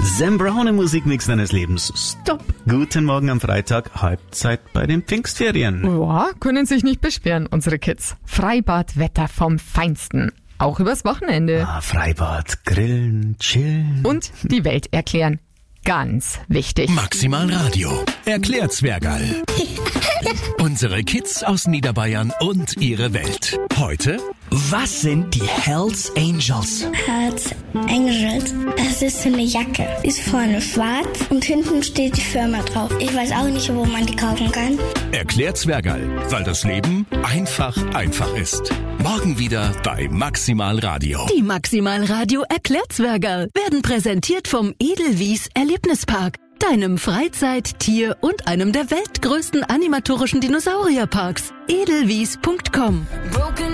Sam Brown im Musikmix deines Lebens. Stopp! Guten Morgen am Freitag, Halbzeit bei den Pfingstferien. Ja, können sich nicht beschweren, unsere Kids. Freibadwetter vom Feinsten. Auch übers Wochenende. Freibad, grillen, chillen. Und die Welt erklären. Ganz wichtig. Maximal Radio. Erklärt Zwergerl. Unsere Kids aus Niederbayern und ihre Welt. Heute: Was sind die Hells Angels? Hells Angels. Es ist so eine Jacke. Ist vorne schwarz und hinten steht die Firma drauf. Ich weiß auch nicht, wo man die kaufen kann. Erklärt Zwergerl, weil das Leben einfach ist. Morgen wieder bei Maximal Radio. Die Maximal Radio Erklärzwergerl werden präsentiert vom Edelwies Erlebnispark, deinem Freizeit-, Tier- und einem der weltgrößten animatorischen Dinosaurierparks. Edelwies.com